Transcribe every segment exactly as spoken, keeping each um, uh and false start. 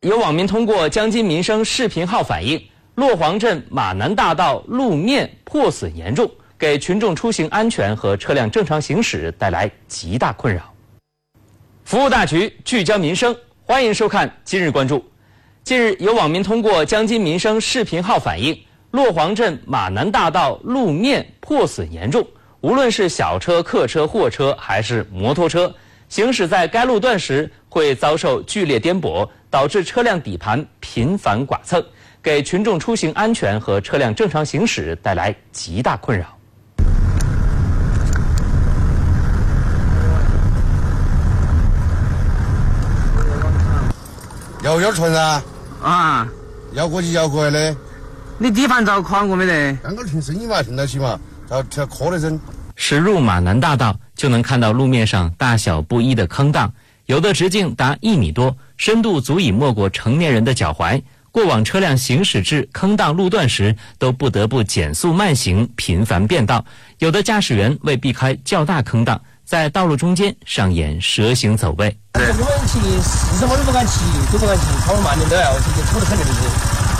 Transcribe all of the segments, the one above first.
有网民通过江津民生视频号反映，洛黄镇马南大道路面破损严重，给群众出行安全和车辆正常行驶带来极大困扰。服务大局，聚焦民生，欢迎收看今日关注。近日，有网民通过江津民生视频号反映，洛黄镇马南大道路面破损严重，无论是小车、客车、货车还是摩托车，行驶在该路段时会遭受剧烈颠簸，导致车辆底盘频繁剐蹭，给群众出行安全和车辆正常行驶带来极大困扰。 要要船噻？ 啊， 要过去要过来的。 你底盘遭剐过没得？ 刚刚听声音嘛，听到起嘛，要要磕得声。 驶入马南大道，就能看到路面上大小不一的坑档，有的直径达一米多，深度足以没过成年人的脚踝。过往车辆行驶至坑档路段时，都不得不减速慢行，频繁变道。有的驾驶员为避开较大坑档，在道路中间上演蛇行走位。 我们骑四十码都不敢骑，都不敢骑，跑得慢点都要，直接吐得很就是。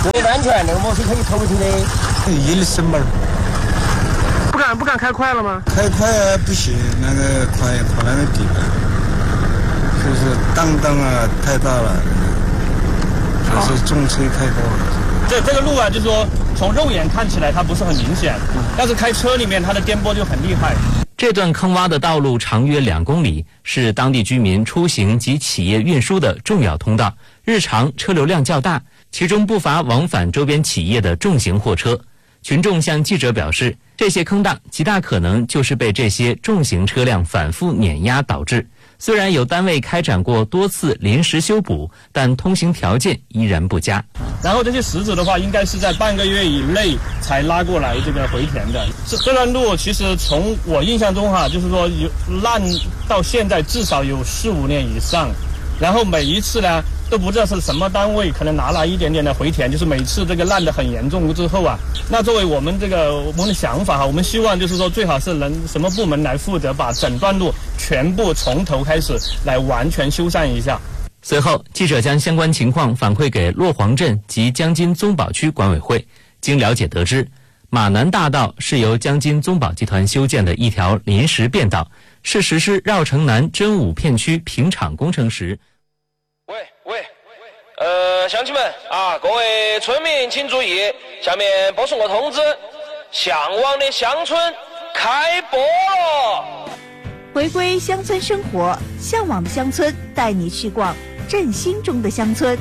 为了安全，那个摩托车可以偷停的。 一什么？ 不敢不敢开快了吗？ 开快不行，那个快跑那个底盘，就是档档啊太大了，就是重车太多了。 这这个路啊，就是说从肉眼看起来它不是很明显，但是开车里面它的颠簸就很厉害。 这段坑洼的道路长约两公里，是当地居民出行及企业运输的重要通道，日常车流量较大，其中不乏往返周边企业的重型货车。群众向记者表示，这些坑档极大可能就是被这些重型车辆反复碾压导致。虽然有单位开展过多次临时修补，但通行条件依然不佳。 然后这些石子的话，应该是在半个月以内才拉过来这个回填的。这这段路其实从我印象中哈，就是说有烂到现在至少有四五年以上。然后每一次呢，都不知道是什么单位可能拿来一点点的回填，就是每次这个烂得很严重之后啊，那作为我们这个我们的想法哈，我们希望就是说最好是能什么部门来负责，把整段路全部从头开始来完全修缮一下。 随后，记者将相关情况反馈给洛黄镇及江津宗保区管委会。经了解得知，马南大道是由江津宗保集团修建的一条临时便道，是实施绕城南真武片区平厂工程时。 喂喂，呃，乡亲们啊，各位村民请注意，下面播送个通知：向往的乡村开播了！ 回归乡村生活，向往的乡村带你去逛振兴中的乡村。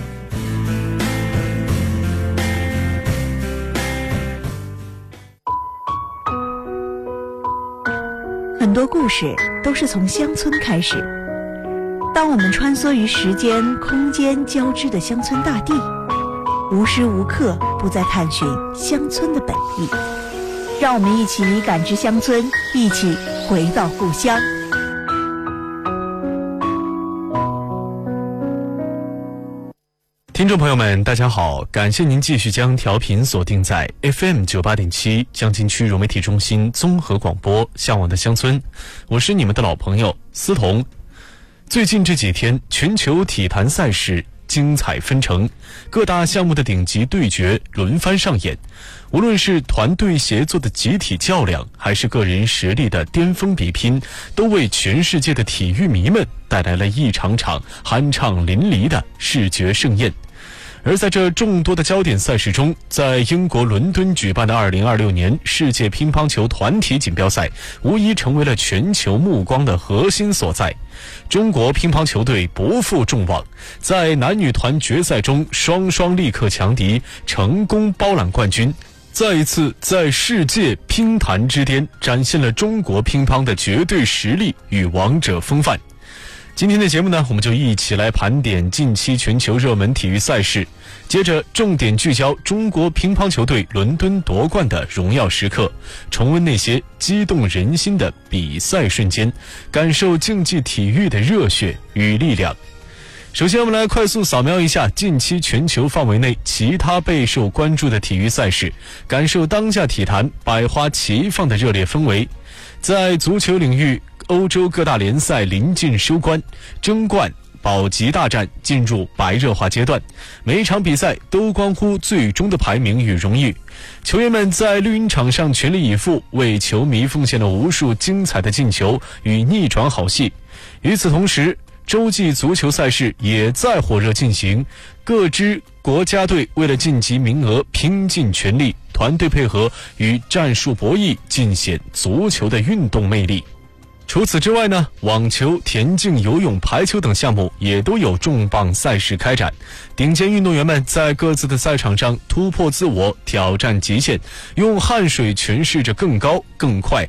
很多故事都是从乡村开始。当我们穿梭于时间、空间交织的乡村大地，无时无刻不在探寻乡村的本意。让我们一起感知乡村，一起回到故乡。 听众朋友们，大家好，感谢您继续将调频锁定在 F M 九八点七江津区融媒体中心综合广播《向往的乡村》，我是你们的老朋友思彤。最近这几天，全球体坛赛事精彩纷呈，各大项目的顶级对决轮番上演。无论是团队协作的集体较量，还是个人实力的巅峰比拼，都为全世界的体育迷们带来了一场场酣畅淋漓的视觉盛宴。而在这众多的焦点赛事中，在英国伦敦举办的二零二六年世界乒乓球团体锦标赛无疑成为了全球目光的核心所在。中国乒乓球队不负众望，在男女团决赛中双双力克强敌，成功包揽冠军，再一次在世界乒坛之巅展现了中国乒乓的绝对实力与王者风范。今天的节目呢，我们就一起来盘点近期全球热门体育赛事，接着重点聚焦中国乒乓球队伦敦夺冠的荣耀时刻，重温那些激动人心的比赛瞬间，感受竞技体育的热血与力量。首先我们来快速扫描一下近期全球范围内其他备受关注的体育赛事，感受当下体坛百花齐放的热烈氛围。在足球领域，欧洲各大联赛临近收官，争冠保级大战进入白热化阶段，每一场比赛都关乎最终的排名与荣誉。球员们在绿茵场上全力以赴，为球迷奉献了无数精彩的进球与逆转好戏。与此同时，洲际足球赛事也在火热进行，各支国家队为了晋级名额拼尽全力，团队配合与战术博弈尽显足球的运动魅力。除此之外呢，网球、田径、游泳、排球等项目也都有重磅赛事开展。顶尖运动员们在各自的赛场上突破自我，挑战极限，用汗水诠释着更高、更快、